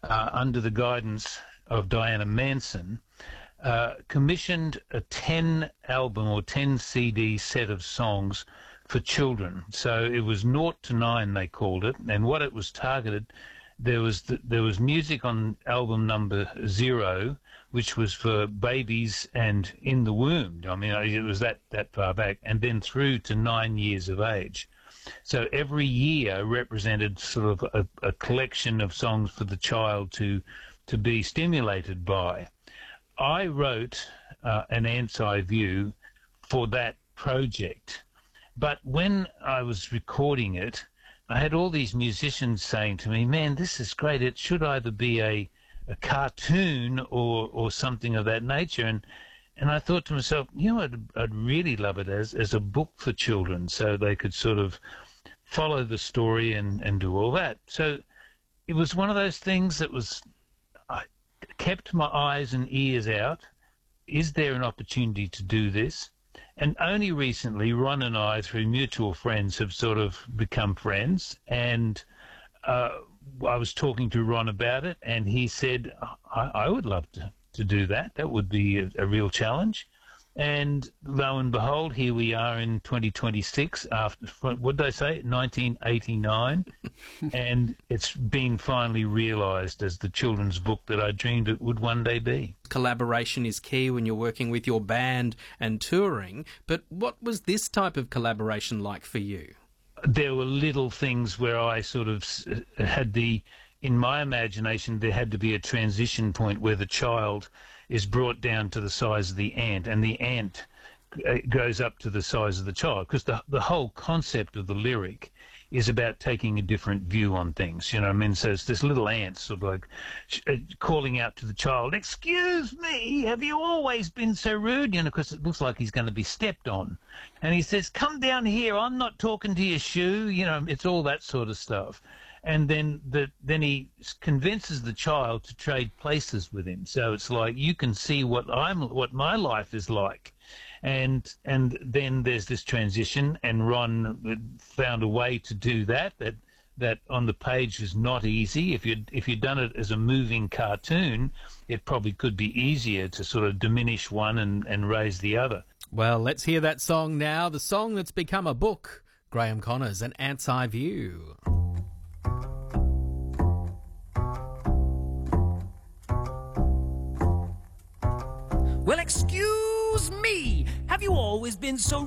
under the guidance of Diana Manson, commissioned a 10 album or 10 CD set of songs for children. So it was 0 to 9, they called it, and what it was targeted, there was music on album number 0, which was for babies and in the womb. I mean, it was that far back, and then through to 9 years of age. So every year represented sort of a collection of songs for the child to be stimulated by. I wrote an Ant's Eye View for that project, but when I was recording it, I had all these musicians saying to me, "Man, this is great. It should either be a cartoon or something of that nature." And I thought to myself, I'd really love it as a book for children, so they could sort of follow the story and do all that. So it was one of those things that I kept my eyes and ears out. Is there an opportunity to do this? And only recently, Ron and I, through mutual friends, have sort of become friends. And I was talking to Ron about it, and he said, I would love to do that. That would be a real challenge. And lo and behold, here we are in 2026 after, what did I say, 1989, and it's been finally realised as the children's book that I dreamed it would one day be. Collaboration is key when you're working with your band and touring, but what was this type of collaboration like for you? There were little things where I sort of had in my imagination, there had to be a transition point where the child is brought down to the size of the ant, and the ant goes up to the size of the child, because the whole concept of the lyric is about taking a different view on things, you know what I mean? So it's this little ant sort of like calling out to the child, "Excuse me, have you always been so rude?" You know, because it looks like he's going to be stepped on. And he says, "Come down here, I'm not talking to your shoe." You know, it's all that sort of stuff. And then he convinces the child to trade places with him. So it's like, you can see what my life is like. And then there's this transition, and Ron found a way to do that on the page is not easy. If you'd done it as a moving cartoon, it probably could be easier to sort of diminish one and raise the other. Well, let's hear that song now, the song that's become a book. Graham Connors, An Ant's Eye View. Well, excuse me, have you always been so